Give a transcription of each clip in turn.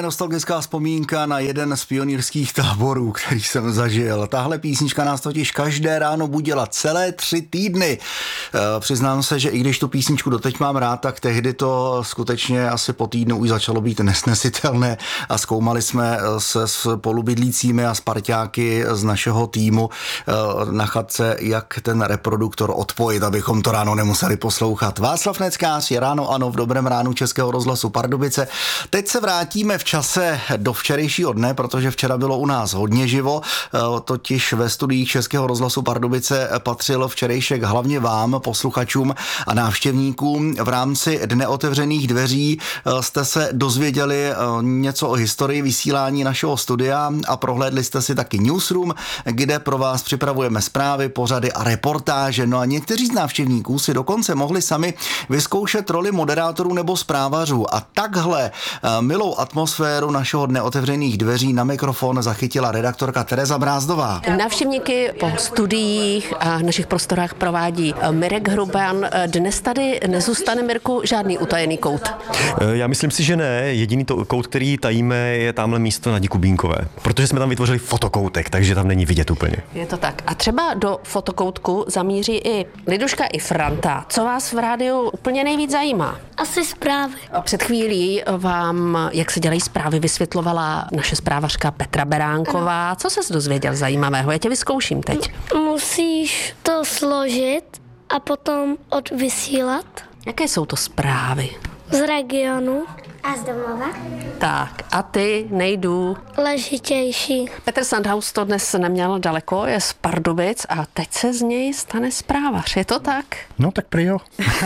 moje nostalgická vzpomínka na jeden z pionýrských táborů, který jsem zažil. Tahle písnička nás totiž každé ráno budila celé 3 týdny. Přiznám se, že i když tu písničku doteď mám rád, tak tehdy to skutečně asi po týdnu už začalo být nesnesitelné a zkoumali jsme se spolubydlícími a Sparťáky z našeho týmu na chatce, jak ten reproduktor odpojit, abychom to ráno nemuseli poslouchat. Václav Neckář je Ráno ano v Dobrém ránu Českého rozhlasu Pardubice. Teď se vrátíme v čase do včerejšího dne, protože včera bylo u nás hodně živo, totiž ve studiích Českého rozhlasu Pardubice patřil včerejšek hlavně vám, posluchačům a návštěvníkům. V rámci Dne otevřených dveří jste se dozvěděli něco o historii vysílání našeho studia a prohlédli jste si taky newsroom, kde pro vás připravujeme zprávy, pořady a reportáže. No a někteří z návštěvníků si dokonce mohli sami vyzkoušet roli moderátorů nebo zprávařů. A takhle milou atmosféru našeho Dne otevřených dveří na mikrofon zachytila redaktorka Tereza Brázdová. Návštěvníky po studiích a našich prostorách provádí Mirek Hruban. Dnes tady nezůstane, Mirku, žádný utajený kout. Já myslím si, že ne. Jediný kout, který tajíme, je tamhle místo na Kubínkové. Protože jsme tam vytvořili fotokoutek, takže tam není vidět úplně. Je to tak. A třeba do fotokoutku zamíří i Liduška i Franta. Co vás v rádiu úplně nejvíc zajímá? Asi zprávy. Před chvílí vám, jak se dělají zprávy, vysvětlovala naše zprávařka Petra Beránková. Co ses dozvěděl zajímavého? Já tě vyzkouším teď. Musíš to složit a potom odvysílat. Jaké jsou to zprávy? Z regionu. A z domova. Tak, a ty nejdu. Ležitější. Petr Sandhaus to dnes neměl daleko, je z Pardubic a teď se z něj stane zprávař. Je to tak? No tak prý jo.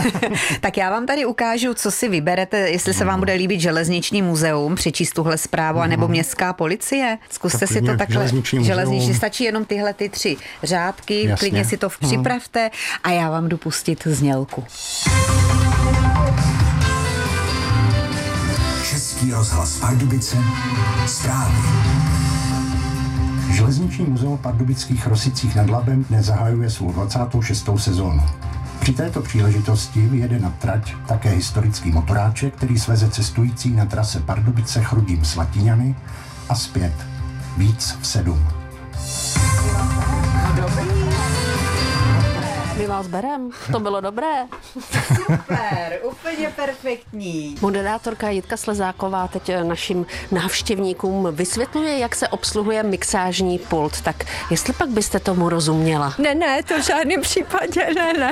Tak já vám tady ukážu, co si vyberete, jestli se vám bude líbit železniční muzeum, přečíst tuhle zprávu, anebo městská policie. Zkuste tak si to takhle. Železniční stačí jenom tyhle ty 3 řádky, Jasně. Klidně si to připravte a já vám jdu pustit znělku. Český rozhlas Pardubice, zprávy. Železniční muzeum v Pardubických Rosicích nad Labem dnes zahajuje svou 26. sezónu. Při této příležitosti vyjede na trať také historický motoráček, který sveze cestující na trase Pardubice Chrudím Slatíňany a zpět. Víc v 7. My vás berem, to bylo dobré. Super, úplně perfektní. Moderátorka Jitka Slezáková teď našim návštěvníkům vysvětluje, jak se obsluhuje mixážní pult. Tak jestli pak byste tomu rozuměla? Ne, to v žádném případě, ne.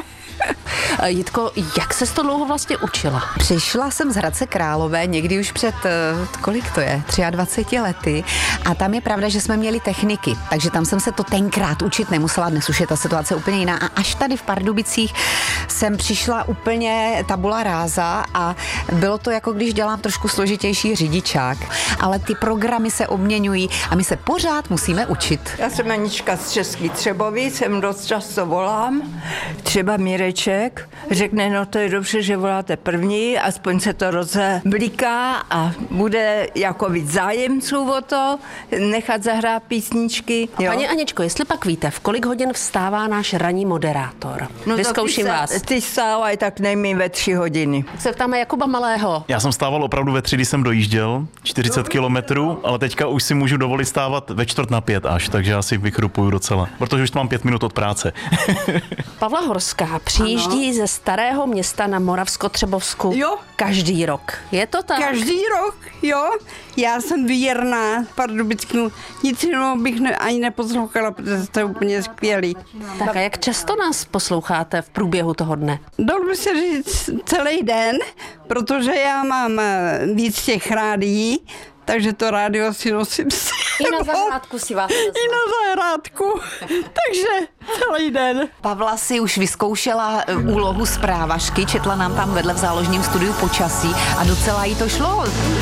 Jitko, jak ses to dlouho vlastně učila? Přišla jsem z Hradce Králové někdy už před, kolik to je, 23 lety a tam je pravda, že jsme měli techniky, takže tam jsem se to tenkrát učit nemusela, dnes už je ta situace úplně jiná a až tady v Pardubicích jsem přišla úplně tabula ráza a bylo to jako když dělám trošku složitější řidičák, ale ty programy se obměňují a my se pořád musíme učit. Já jsem Anička z Český Třeboví, sem dost často volám, třeba Mireček řekne, no to je dobře, že voláte první, aspoň se to rozbliká a bude jako víc zájemců o to, nechat zahrát písničky. Jo. Paní Aničko, jestli pak víte, v kolik hodin vstává náš ranní moderátor? No vyzkouším vás. Ty vstávaj tak nejméně ve 3 hodiny. Tak se ptáme Jakuba Malého. Já jsem stával opravdu ve 3, když jsem dojížděl, 40 kilometrů, ale teďka už si můžu dovolit stávat ve 4:45 až, takže já si vykrupuju docela, protože už mám 5 minut od práce. Pavla Horská přijíždí ze Starého Města na Moravskotřebovsku každý rok. Je to tak? Každý rok, jo. Já jsem věrná Pardubickému. Nic jiného bych ani neposlouchala, protože to je úplně skvělý. Tak a jak často nás posloucháte v průběhu toho dne? Dalo by se říct celý den, protože já mám víc těch rádií, takže to rádio si nosím s I na zahrádku si vás vezme. I na zahrádku, takže celý den. Pavla si už vyzkoušela úlohu zprávařky, četla nám tam vedle v záložním studiu počasí a docela jí to šlo.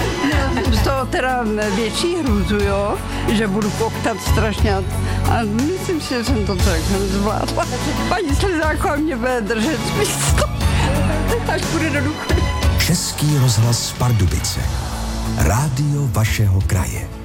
Z toho teda větší hrůzu, jo, že budu koktat strašně a myslím si, že jsem to tak zvládla. Paní Slezáková mě bude držet místo, až půjde do důchodu. Český rozhlas Pardubice. Rádio vašeho kraje.